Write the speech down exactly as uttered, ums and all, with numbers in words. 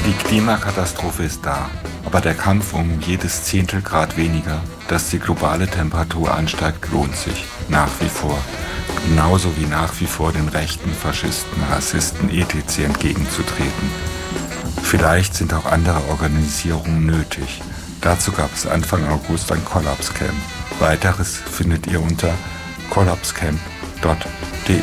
Die Klimakatastrophe ist da, aber der Kampf um jedes Zehntel Grad weniger, dass die globale Temperatur ansteigt, lohnt sich nach wie vor. Genauso wie nach wie vor den Rechten, Faschisten, Rassisten et cetera entgegenzutreten. Vielleicht sind auch andere Organisierungen nötig. Dazu gab es Anfang August ein Collapse Camp. Weiteres findet ihr unter collapsecamp punkt